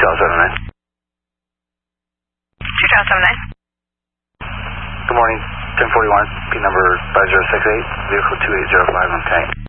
2079. 2079. Good morning, 1041, P number 5068, vehicle 2805 on tank.